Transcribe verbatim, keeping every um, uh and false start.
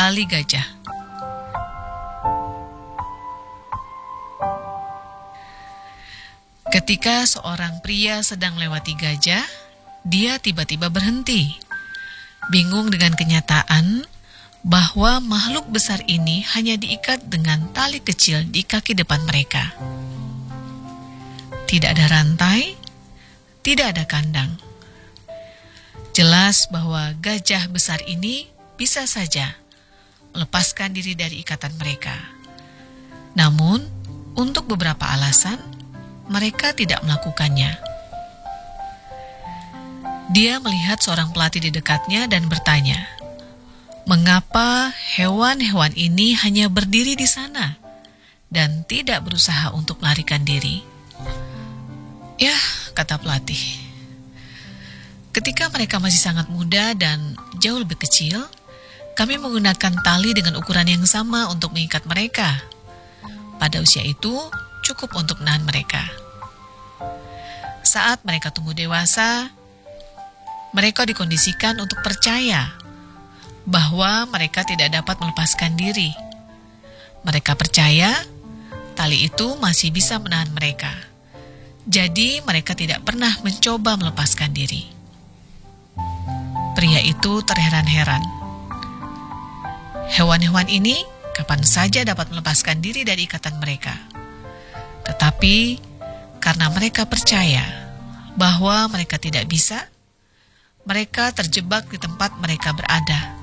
Tali gajah. Ketika seorang pria sedang melewati gajah, dia tiba-tiba berhenti, bingung dengan kenyataan bahwa makhluk besar ini hanya diikat dengan tali kecil di kaki depan mereka. Tidak ada rantai, tidak ada kandang. Jelas bahwa gajah besar ini bisa saja melepaskan diri dari ikatan mereka. Namun, untuk beberapa alasan, mereka tidak melakukannya. Dia melihat seorang pelatih di dekatnya dan bertanya, mengapa hewan-hewan ini hanya berdiri di sana dan tidak berusaha untuk melarikan diri? Ya, kata pelatih, ketika mereka masih sangat muda dan jauh lebih kecil, kami menggunakan tali dengan ukuran yang sama untuk mengikat mereka. Pada usia itu, cukup untuk menahan mereka. Saat mereka tumbuh dewasa, mereka dikondisikan untuk percaya bahwa mereka tidak dapat melepaskan diri. Mereka percaya tali itu masih bisa menahan mereka. Jadi mereka tidak pernah mencoba melepaskan diri. Pria itu terheran-heran. Hewan-hewan ini kapan saja dapat melepaskan diri dari ikatan mereka. Tetapi karena mereka percaya bahwa mereka tidak bisa, mereka terjebak di tempat mereka berada.